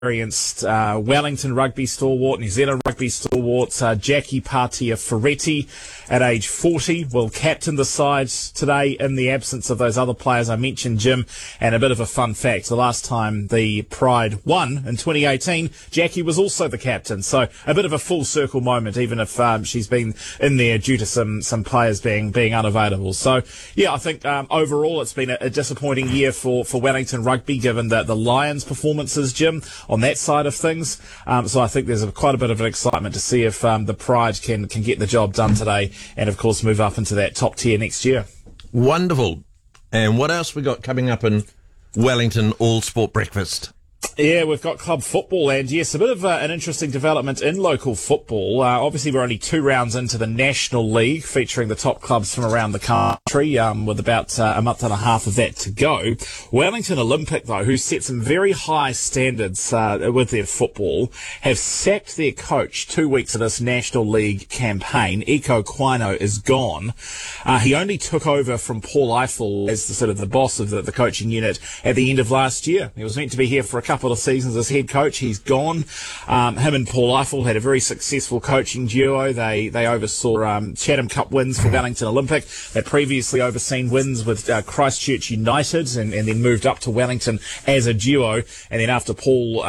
experienced Wellington rugby stalwart, New Zealand rugby stalwart, Jackie Patia Ferretti at age 40 will captain the side today in the absence of those other players I mentioned, Jim. And a bit of a fun fact, the last time the Pride won in 2018, Jackie was also the captain. So a bit of a full circle moment, even if she's been in there due to some players being unavailable. So yeah, I think overall it's been a disappointing year for Wellington rugby, given the Lions performances, Jim, on that side of things. So I think there's quite a bit of an excitement to see if the Pride can get the job done today and, of course, move up into that top tier next year. Wonderful. And what else we got coming up in Wellington All Sport Breakfast? Yeah, we've got club football, and yes, a bit of an interesting development in local football. Obviously, we're only 2 rounds into the National League, featuring the top clubs from around the country, with about a month and a half of that to go. Wellington Olympic, though, who set some very high standards with their football, have sacked their coach 2 weeks of this National League campaign. Iko Quino is gone. He only took over from Paul Eiffel as the boss of the coaching unit at the end of last year. He was meant to be here for a couple of seasons as head coach. He's gone. Him and Paul Eiffel had a very successful coaching duo. They oversaw Chatham Cup wins for Wellington Olympic. They'd previously overseen wins with Christchurch United and then moved up to Wellington as a duo. And then after Paul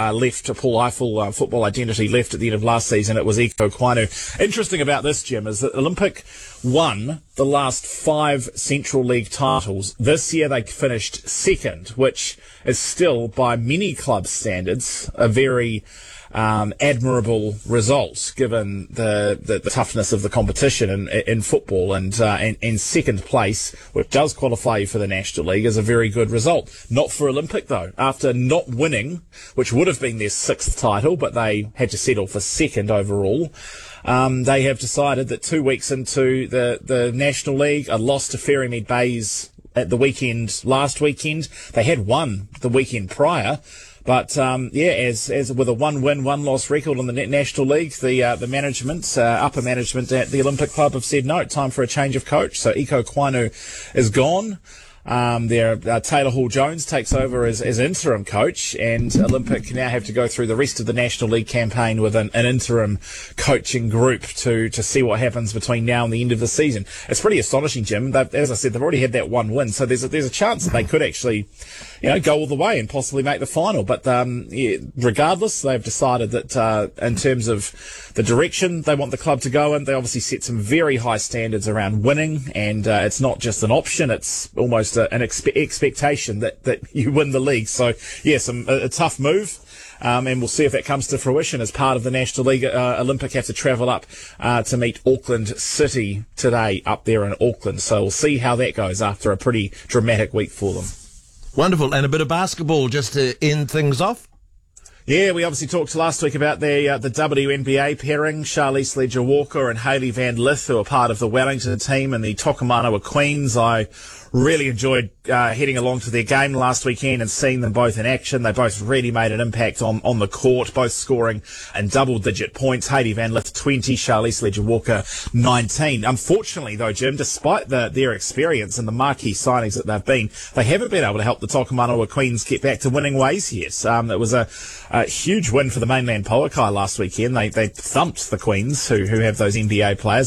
Eiffel football identity left at the end of last season, it was Iko Quino. Interesting about this, Jim, is that Olympic won the last 5 Central League titles. This year they finished second, which is still, by many club standards, a very admirable result, given the toughness of the competition in football, and second place, which does qualify you for the National League, is a very good result. Not for Olympic, though. After not winning, which would have been their 6th title, but they had to settle for second overall, they have decided that 2 weeks into the National League, a loss to Ferrymead Bays at the weekend, last weekend. They had won the weekend prior, but as with a 1-win, 1-loss record on the National League, the management, upper management at the Olympic Club have said no, time for a change of coach. So Iko Quino is gone. Taylor Hall-Jones takes over as interim coach, and Olympic now have to go through the rest of the National League campaign with an interim coaching group to see what happens between now and the end of the season. It's pretty astonishing, Jim. As I said, they've already had that 1 win, so there's a chance that they could actually, go all the way and possibly make the final. But regardless, they've decided that in terms of the direction they want the club to go in, they obviously set some very high standards around winning, and it's not just an option; it's almost an expectation that you win the league. So yes, a tough move, and we'll see if that comes to fruition. As part of the National League, Olympic have to travel up to meet Auckland City today up there in Auckland. So we'll see how that goes after a pretty dramatic week for them. Wonderful. And a bit of basketball just to end things off. Yeah, we obviously talked last week about the WNBA pairing, Charlize Leger-Walker and Hayley Van Lith, who are part of the Wellington team and the Tokomanawa Queens. I really enjoyed heading along to their game last weekend and seeing them both in action. They both really made an impact on the court, both scoring in double-digit points. Hayley Van Lith 20, Charlize Leger-Walker 19. Unfortunately, though, Jim, despite their experience and the marquee signings that they've been, they haven't been able to help the Tokomanawa Queens get back to winning ways yet. It was a huge win for the mainland Poakai last weekend. They thumped the Queens, who have those NBA players,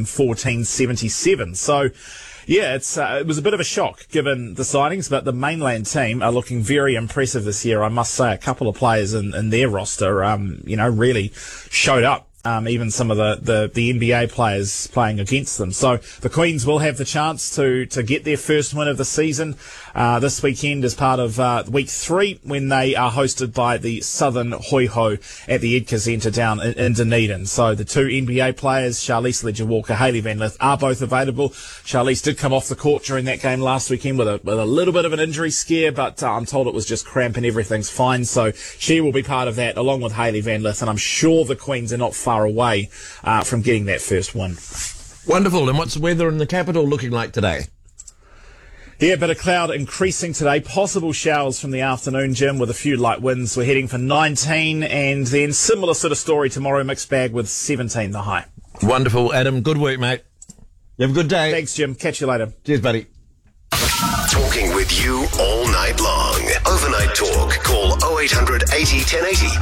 114-77. So, yeah, it was a bit of a shock given the signings, but the mainland team are looking very impressive this year. I must say, a couple of players in their roster, really showed up. Even some of the NBA players playing against them. So the Queens will have the chance to get their first win of the season this weekend as part of week 3, when they are hosted by the Southern Hoiho at the Edgar Centre down in Dunedin. So the 2 NBA players, Charlize Leger-Walker, Hayley Van Lith, are both available. Charlize did come off the court during that game last weekend with a little bit of an injury scare, but I'm told it was just cramp and everything's fine. So she will be part of that along with Hayley Van Lith, and I'm sure the Queens are not far away from getting that first win. Wonderful. And what's the weather in the capital looking like today? Yeah, a bit of cloud increasing today. Possible showers from the afternoon, Jim, with a few light winds. We're heading for 19, and then similar sort of story tomorrow, mixed bag with 17 the high. Wonderful, Adam. Good work, mate. You have a good day. Thanks, Jim. Catch you later. Cheers, buddy. Talking with you all night long. Overnight. Overnight Talk. Call 0800 80 1080